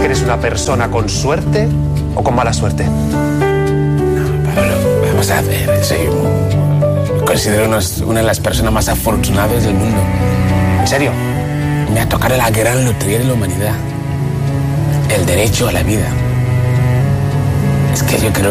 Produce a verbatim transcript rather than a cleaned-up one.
que eres una persona con suerte o con mala suerte? No, Pablo, vamos a ver, soy un... me considero unos, una de las personas más afortunadas del mundo. ¿En serio? Me ha tocado la gran lotería de la humanidad. El derecho a la vida. Es que yo creo